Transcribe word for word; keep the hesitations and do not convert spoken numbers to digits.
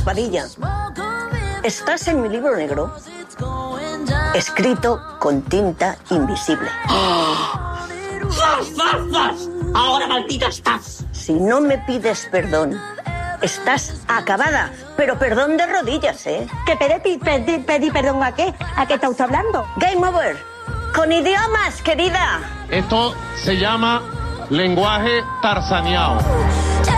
Padilla. Estás en mi libro negro, escrito con tinta invisible. ¡Zas, zas, zas! Ahora maldita estás. Si no me pides perdón, estás acabada. Pero perdón de rodillas, ¿eh? ¿Que pedí, pedí, pedí perdón a qué? ¿A qué está usted hablando? Game over. Con idiomas, querida. Esto se llama lenguaje tarzaneado.